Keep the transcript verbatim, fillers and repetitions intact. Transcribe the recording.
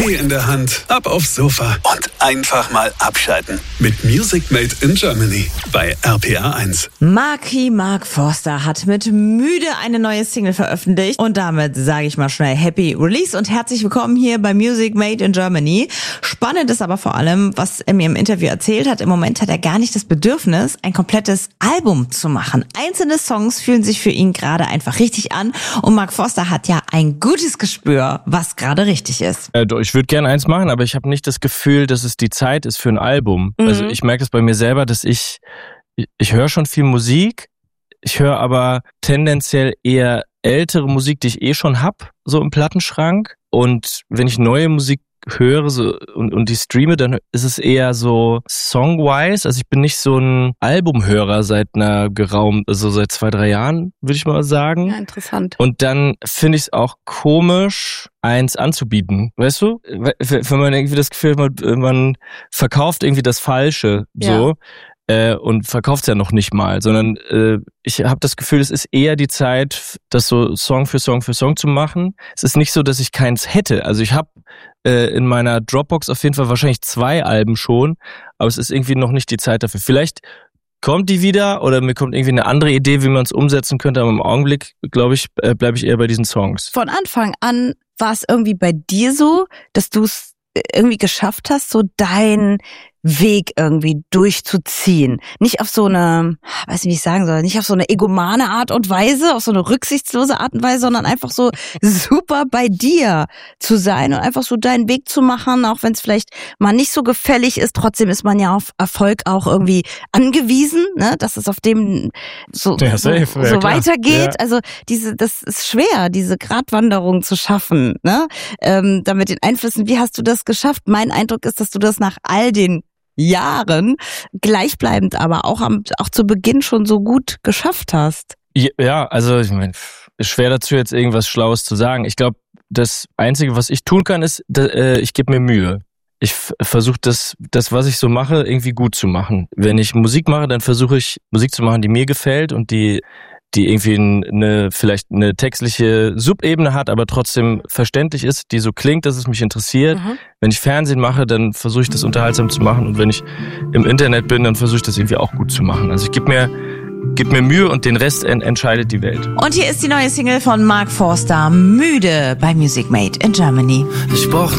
Tee in der Hand, ab aufs Sofa und einfach mal abschalten. Mit Music Made in Germany bei R P R eins. Marky Mark Forster hat mit Müde eine neue Single veröffentlicht und damit sage ich mal schnell Happy Release und herzlich willkommen hier bei Music Made in Germany. Spannend ist aber vor allem, was er mir im Interview erzählt hat, im Moment hat er gar nicht das Bedürfnis, ein komplettes Album zu machen. Einzelne Songs fühlen sich für ihn gerade einfach richtig an und Mark Forster hat ja ein gutes Gespür, was gerade richtig ist. Äh, ich würde gerne eins machen, aber ich habe nicht das Gefühl, dass es die Zeit ist für ein Album. Mhm. Also ich merke das bei mir selber, dass ich, ich, ich höre schon viel Musik, ich höre aber tendenziell eher ältere Musik, die ich eh schon hab, so im Plattenschrank. Und wenn ich neue Musik höre so und, und die streame, dann ist es eher so songwise. Also ich bin nicht so ein Albumhörer seit einer geraumt, also seit zwei, drei Jahren, würde ich mal sagen. Ja, interessant. Und dann finde ich es auch komisch, eins anzubieten. Weißt du? Wenn man irgendwie das Gefühl hat, man verkauft irgendwie das Falsche, so. Ja. Äh, und verkauft es ja noch nicht mal, sondern äh, ich habe das Gefühl, es ist eher die Zeit, das so Song für Song für Song zu machen. Es ist nicht so, dass ich keins hätte. Also ich habe äh, in meiner Dropbox auf jeden Fall wahrscheinlich zwei Alben schon, aber es ist irgendwie noch nicht die Zeit dafür. Vielleicht kommt die wieder oder mir kommt irgendwie eine andere Idee, wie man es umsetzen könnte, aber im Augenblick, glaube ich, äh, bleibe ich eher bei diesen Songs. Von Anfang an war es irgendwie bei dir so, dass du es irgendwie geschafft hast, so dein Weg irgendwie durchzuziehen. Nicht auf so eine, weiß nicht, wie ich sagen soll, nicht auf so eine egomane Art und Weise, auf so eine rücksichtslose Art und Weise, sondern einfach so super bei dir zu sein und einfach so deinen Weg zu machen, auch wenn es vielleicht mal nicht so gefällig ist. Trotzdem ist man ja auf Erfolg auch irgendwie angewiesen, ne, dass es auf dem so, ja, safe, so, ja, so klar. weitergeht. Ja. Also diese, das ist schwer, diese Gratwanderung zu schaffen, ne, ähm, da mit den Einflüssen. Wie hast du das geschafft? Mein Eindruck ist, dass du das nach all den Jahren gleichbleibend, aber auch am auch zu Beginn schon so gut geschafft hast. Ja, also ich meine, ist schwer dazu jetzt irgendwas Schlaues zu sagen. Ich glaube, das Einzige, was ich tun kann, ist, äh, ich gebe mir Mühe. Ich f- versuche das, das, was ich so mache, irgendwie gut zu machen. Wenn ich Musik mache, dann versuche ich Musik zu machen, die mir gefällt und die die irgendwie eine, vielleicht eine textliche Subebene hat, aber trotzdem verständlich ist, die so klingt, dass es mich interessiert. Mhm. Wenn ich Fernsehen mache, dann versuche ich das unterhaltsam zu machen und wenn ich im Internet bin, dann versuche ich das irgendwie auch gut zu machen. Also ich gebe mir, geb mir Mühe und den Rest en- entscheidet die Welt. Und hier ist die neue Single von Mark Forster, Müde bei Music Made in Germany. Ich brauch